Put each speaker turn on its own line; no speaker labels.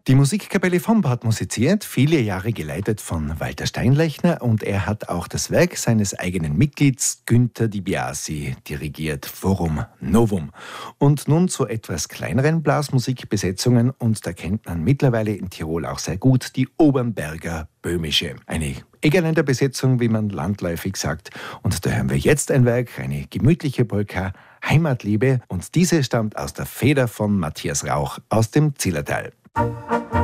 Die Musikkapelle Fomb hat musiziert, viele Jahre geleitet von Walter Steinlechner, und er hat auch das Werk seines eigenen Mitglieds Günter Di Biasi dirigiert, Forum Novum. Und nun zu etwas kleineren Blasmusikbesetzungen, und da kennt man mittlerweile in Tirol auch sehr gut die Obernberger Böhmische. Eine Egerländer Besetzung, wie man landläufig sagt. Und da hören wir jetzt ein Werk, eine gemütliche Polka, Heimatliebe, und diese stammt aus der Feder von Matthias Rauch aus dem Zillertal.